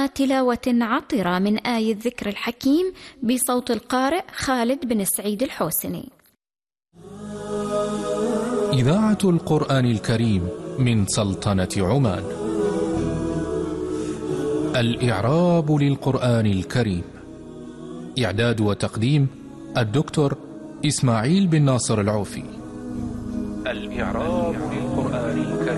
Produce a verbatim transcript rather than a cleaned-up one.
مع تلاوة عطرة من آية الذكر الحكيم بصوت القارئ خالد بن السعيد الحوسني. إذاعة القرآن الكريم من سلطنة عمان. الإعراب للقرآن الكريم. إعداد وتقديم الدكتور إسماعيل بن ناصر العوفي. الإعراب للقرآن الكريم.